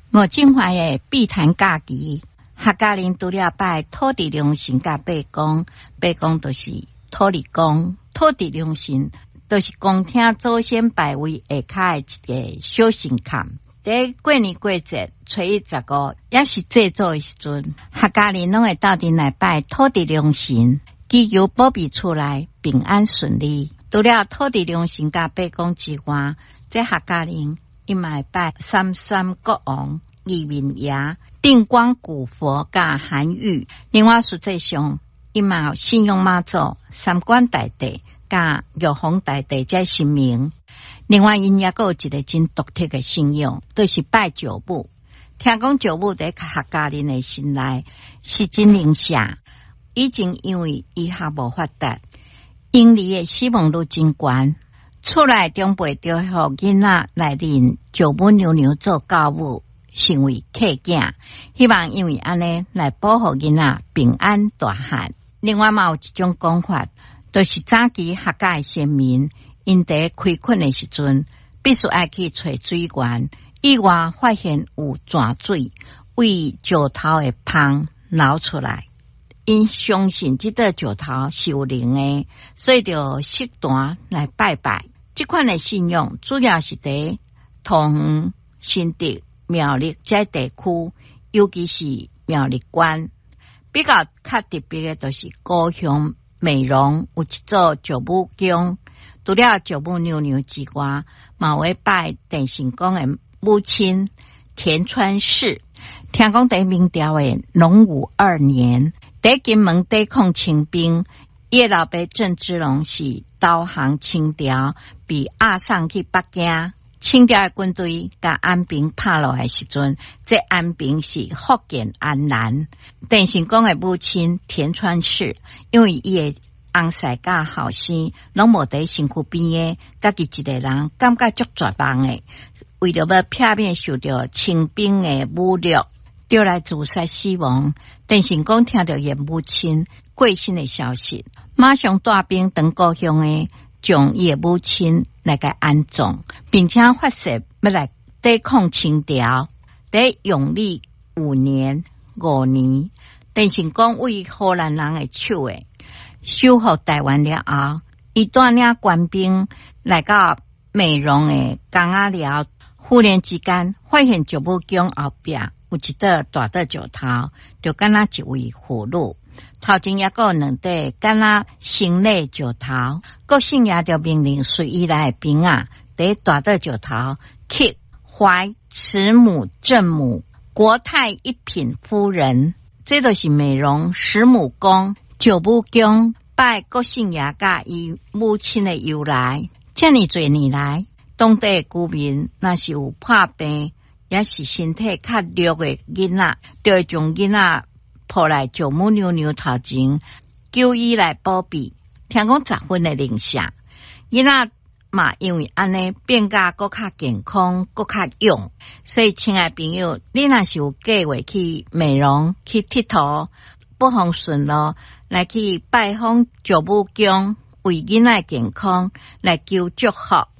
5正怀的碧潭假期，客家人除了拜土地良神甲伯公，伯公就是土地公，土地良神就是公听祖先拜位下骹的一个小神龛。在过年过节，初一15也是祭祖的时阵，客家人拢会斗阵来拜土地良神，祈求保庇厝内平安顺利。除了土地良神甲伯公之外，这客家人伊嘛会拜三山国王、义民爷、定光古佛甲韩愈。另外实际上，伊嘛有信仰妈祖、三官大帝甲玉皇大帝这神明。另外，因也有一个真独特的信仰，就是拜舅母。听讲舅母在客家人的心内是真灵下，以前因为医学无发达，婴儿的死亡率真悬，厝内长辈就互囡仔来认舅母娘娘做教母，成为客囝，希望因为安尼来保护囡仔平安大汉。另外嘛有一种讲法，就是早期客家的先民因在开垦的时阵，必须爱去找水源，意外发现有泉水，为石头的芳流出来。因相信这个石头是有灵的，所以就适当来拜拜。这款的信仰主要是在桃园、新竹、苗栗这地区，尤其是苗栗县。比较较特别的就是高雄美容有一座舅母宫，除了舅母娘娘之外，嘛会拜郑成功的母亲田川氏。听讲在明朝的隆武2年，在金门抵抗清兵，叶老爸郑芝龙是导航清朝，被押送去北京。清朝的军队甲安平拍落的时阵，这安平是福建安南。郑成功的母亲田川氏，因为伊的翁婿甲后生拢无在身躯边的，家己一个人感觉足绝望的，为了要避免受到清兵的侮辱，就来自杀死亡。郑成功听到伊母亲过身的消息，马上带兵登高雄的，将伊的母亲来个安葬，并且发誓要来抵抗清朝。在永历5年、5年，郑成功为荷兰人的手的收复台湾了后，伊带领官兵来到美容的港仔寮，忽然之间发现舅母宫后壁有一块大石头，就敢若一位妇女。头前也有2块敢若生类石头，国姓爷就命令随意来的兵啊，在大石头刻怀慈母正母国泰一品夫人，这就是美容十母宫、舅母宫拜国姓爷甲伊母亲的由来。这么多年来，当地居民若是有破病，也是身体较弱的囡仔，就会将囡仔抱来舅母娘娘头前，求伊来保庇。听讲10分的灵下，囡仔嘛因为安尼变甲更较健康、更较勇。所以，亲爱朋友，你若是有计划去美容、去佚佗，不妨顺路来去拜访舅母宫，为囡仔健康来求祝福。